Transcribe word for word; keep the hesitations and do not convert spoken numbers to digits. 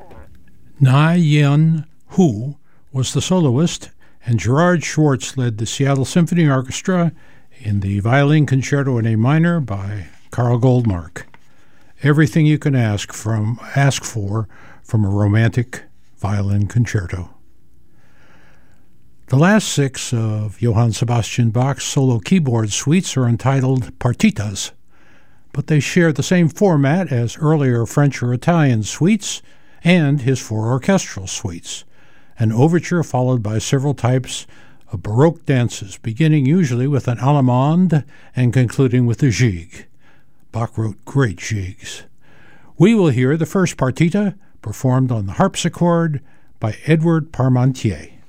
Na Yen Hu was the soloist, and Gerard Schwartz led the Seattle Symphony Orchestra in the Violin Concerto in A minor by Carl Goldmark. Everything you can ask from ask for from a romantic violin concerto. The last six of Johann Sebastian Bach's solo keyboard suites are entitled partitas, but they share the same format as earlier French or Italian suites and his four orchestral suites, an overture followed by several types of Baroque dances, beginning usually with an allemande and concluding with a gigue. Bach wrote great gigues. We will hear the first partita performed on the harpsichord by Edward Parmentier.